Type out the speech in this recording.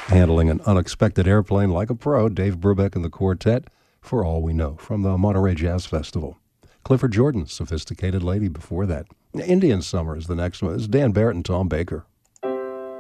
Handling an unexpected airplane like a pro, Dave Brubeck and the Quartet, For All We Know, from the Monterey Jazz Festival. Clifford Jordan, Sophisticated Lady, before that. Indian Summer is the next one. It's Dan Barrett and Tom Baker.